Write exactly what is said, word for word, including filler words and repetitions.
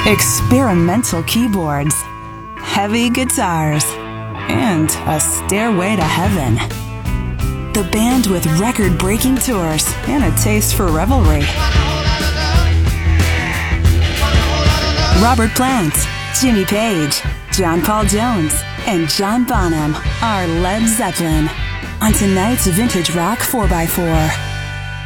experimental keyboards, heavy guitars, and a stairway to heaven. The band with record-breaking tours and a taste for revelry. Robert Plant, Jimmy Page, John Paul Jones, and John Bonham are Led Zeppelin on tonight's Vintage Rock four by four.